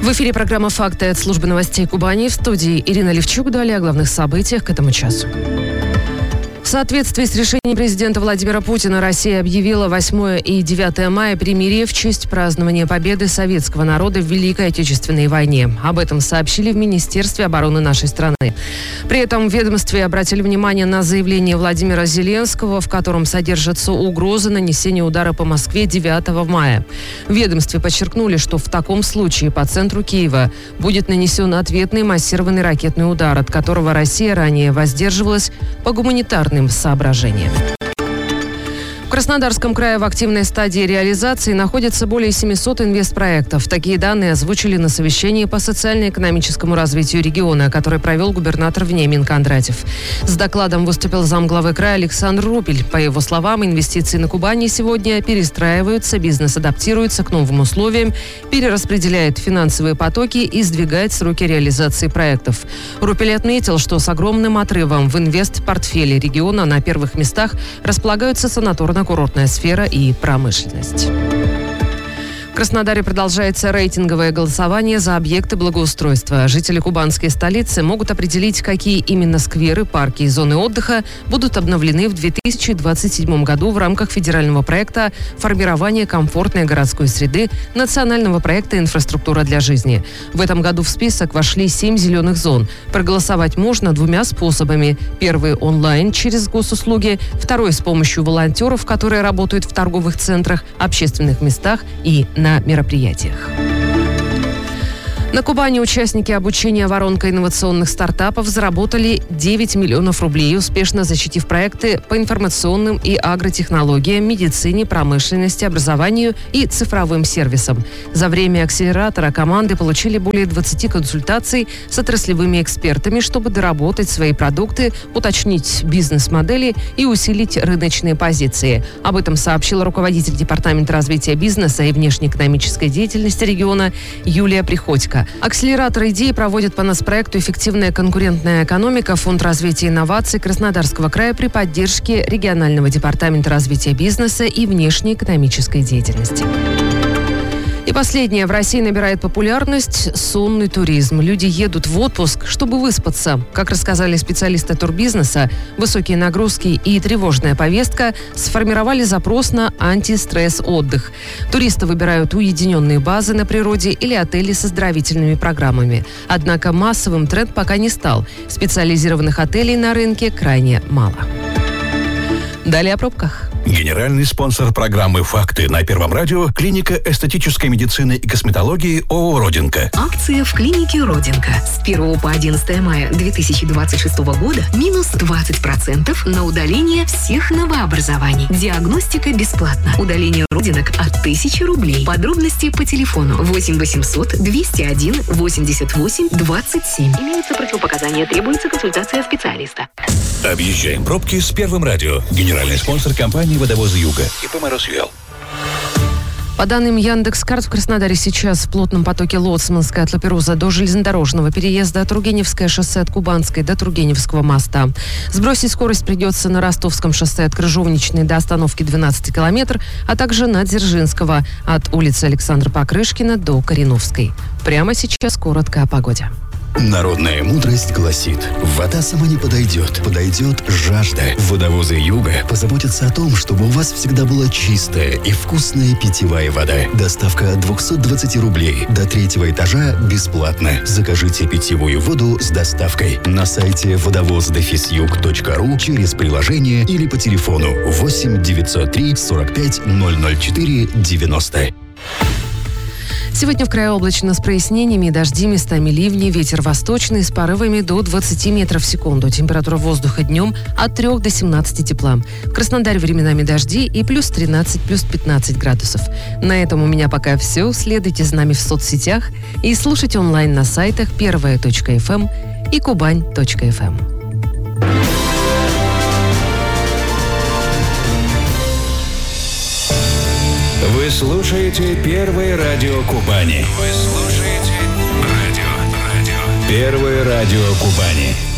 В эфире программа «Факты» от службы новостей Кубани. В студии Ирина Левчук. Далее о главных событиях к этому часу. В соответствии с решением президента Владимира Путина, Россия объявила 8 и 9 мая перемирие в честь празднования победы советского народа в Великой Отечественной войне. Об этом сообщили в Министерстве обороны нашей страны. При этом в ведомстве обратили внимание на заявление Владимира Зеленского, в котором содержатся угрозы нанесения удара по Москве 9 мая. В ведомстве подчеркнули, что в таком случае по центру Киева будет нанесен ответный массированный ракетный удар, от которого Россия ранее воздерживалась по гуманитарным соображениям. В Краснодарском крае в активной стадии реализации находится более 700 инвестпроектов. Такие данные озвучили на совещании по социально-экономическому развитию региона, который провел губернатор Вениамин Кондратьев. С докладом выступил замглавы края Александр Рупель. По его словам, инвестиции на Кубани сегодня перестраиваются, бизнес адаптируется к новым условиям, перераспределяет финансовые потоки и сдвигает сроки реализации проектов. Рупель отметил, что с огромным отрывом в инвестпортфеле региона на первых местах располагаются санаторно-курортная сфера и промышленность. В Краснодаре продолжается рейтинговое голосование за объекты благоустройства. Жители кубанской столицы могут определить, какие именно скверы, парки и зоны отдыха будут обновлены в 2027 году в рамках федерального проекта «Формирование комфортной городской среды» национального проекта «Инфраструктура для жизни». В этом году в список вошли 7 зеленых зон. Проголосовать можно двумя способами. Первый – онлайн через госуслуги, второй – с помощью волонтеров, которые работают в торговых центрах, общественных местах и на мероприятиях. На Кубани участники обучения «Воронка инновационных стартапов» заработали 9 миллионов рублей, успешно защитив проекты по информационным и агротехнологиям, медицине, промышленности, образованию и цифровым сервисам. За время акселератора команды получили более 20 консультаций с отраслевыми экспертами, чтобы доработать свои продукты, уточнить бизнес-модели и усилить рыночные позиции. Об этом сообщила руководитель Департамента развития бизнеса и внешнеэкономической деятельности региона Юлия Приходько. Акселератор идеи проводит по нацпроекту «Эффективная конкурентная экономика» Фонд развития инноваций Краснодарского края при поддержке регионального департамента развития бизнеса и внешнеэкономической деятельности. И последнее. В России набирает популярность сонный туризм. Люди едут в отпуск, чтобы выспаться. Как рассказали специалисты турбизнеса, высокие нагрузки и тревожная повестка сформировали запрос на антистресс-отдых. Туристы выбирают уединенные базы на природе или отели с оздоровительными программами. Однако массовым тренд пока не стал. Специализированных отелей на рынке крайне мало. Далее о пробках. Генеральный спонсор программы «Факты» на Первом радио – клиника эстетической медицины и косметологии ООО «Родинка». Акция в клинике «Родинка». С 1 по 11 мая 2026 года минус 20% на удаление всех новообразований. Диагностика бесплатна. Удаление родинок от 1000 рублей. Подробности по телефону 8 800 201 88 27. Имеются противопоказания, требуется консультация специалиста. Объезжаем пробки с Первым радио. Генеральный спонсор компании «Водовозы Юга» ИП «Моросвел». По данным Яндекс.Карт, в Краснодаре сейчас в плотном потоке Лоцманская от Лаперуза до железнодорожного переезда, Тургеневское шоссе от Кубанской до Тургеневского моста. Сбросить скорость придется на Ростовском шоссе от Крыжовничной до остановки 12 километр, а также на Дзержинского от улицы Александра Покрышкина до Кореновской. Прямо сейчас коротко о погоде. Народная мудрость гласит: вода сама не подойдет, подойдет жажда. Водовозы Юга позаботятся о том, чтобы у вас всегда была чистая и вкусная питьевая вода. Доставка от 220 рублей до 3-го этажа бесплатно. Закажите питьевую воду с доставкой на сайте водовоз-юг.ру через приложение или по телефону 8 903 45 004 90. Сегодня в крае облачно с прояснениями, дожди, местами ливни, ветер восточный с порывами до 20 метров в секунду. Температура воздуха днем от 3 до 17 тепла. В Краснодаре временами дожди и плюс 13, плюс 15 градусов. На этом у меня пока все. Следуйте за нами в соцсетях и слушайте онлайн на сайтах первая.фм и кубань.фм. Вы слушаете Первое радио Кубани. Вы слушаете радио. Первое радио Кубани.